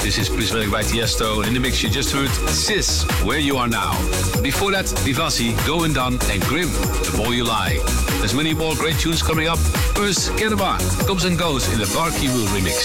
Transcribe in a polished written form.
This is Chris Werk by Tiesto. In the mix you just heard Sis, Where You Are Now. Before that, Vivasi, Going Down and Grim, The More You Lie. There's many more great tunes coming up. First, Get About comes and goes in the Barkey Will remix.